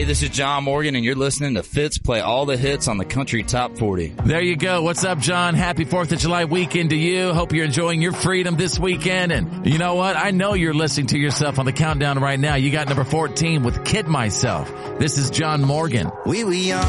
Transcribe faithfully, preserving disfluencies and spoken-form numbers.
this is John Morgan, and you're listening to Fitz play all the hits on the Country Top forty. There you go. What's up, John? Happy fourth of July weekend to you. Hope you're enjoying your freedom this weekend. And you know what? I know you're listening to yourself on the countdown right now. You got number fourteen with Kid Myself. This is John Morgan. We, we,